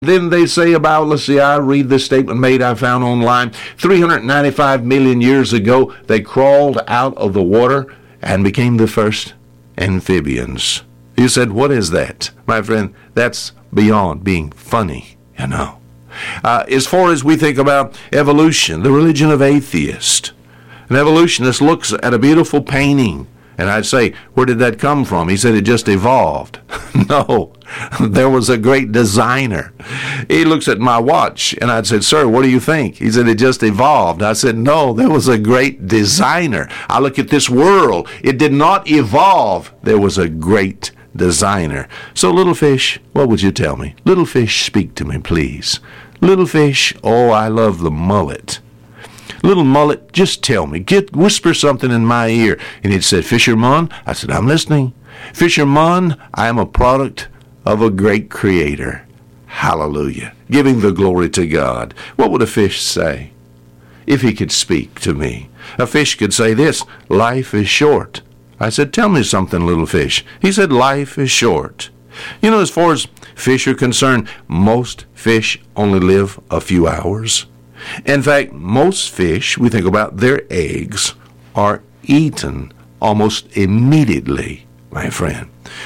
Then they say about, let's see, I read this statement made I found online. 395 million years ago, they crawled out of the water and became the first amphibians. You said, what is that? My friend, that's beyond being funny, you know. As far as we think about evolution, the religion of atheists, an evolutionist looks at a beautiful painting, and I'd say, where did that come from? He said, it just evolved. No, there was a great designer. He looks at my watch, and I'd say, sir, what do you think? He said, it just evolved. I said, no, there was a great designer. I look at this world. It did not evolve. There was a great designer. So, little fish, what would you tell me? Little fish, speak to me, please. Little fish, oh, I love the mullet. Little mullet, just tell me, whisper something in my ear. And he'd said, Fisherman. I said, I'm listening. Fisherman, I am a product of a great creator. Hallelujah. Giving the glory to God. What would a fish say if he could speak to me? A fish could say this, life is short. I said, tell me something, little fish. He said, life is short. You know, as far as fish are concerned, most fish only live a few hours. In fact, most fish, we think about their eggs, are eaten almost immediately, my friend,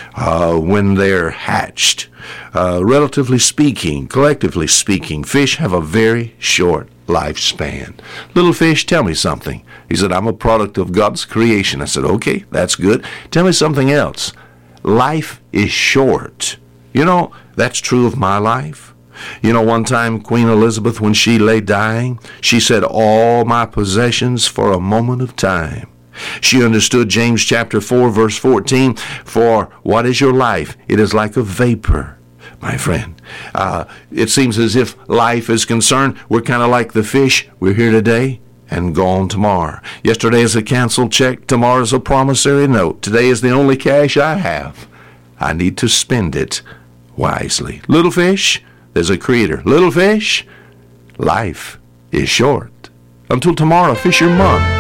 when they're hatched. Relatively speaking, collectively speaking, fish have a very short lifespan. Little fish, tell me something. He said, I'm a product of God's creation. I said, okay, that's good. Tell me something else. Life is short. You know, that's true of my life. You know, one time Queen Elizabeth, when she lay dying, she said, all my possessions for a moment of time. She understood James chapter 4, verse 14, for what is your life? It is like a vapor, my friend. It seems as if life is concerned, we're kind of like the fish. We're here today and gone tomorrow. Yesterday is a canceled check. Tomorrow is a promissory note. Today is the only cash I have. I need to spend it wisely. Little fish, there's a creator. Little fish, life is short. Until tomorrow, Fisherman.